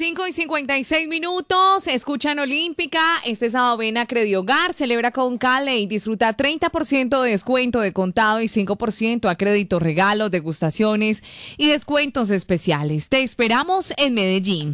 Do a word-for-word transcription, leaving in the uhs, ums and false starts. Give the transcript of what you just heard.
cinco y cincuenta y seis minutos, escuchan Olímpica. Este sábado ven a Crediogar, celebra con Cale y disfruta treinta por ciento de descuento de contado y cinco por ciento a crédito, regalos, degustaciones y descuentos especiales. Te esperamos en Medellín.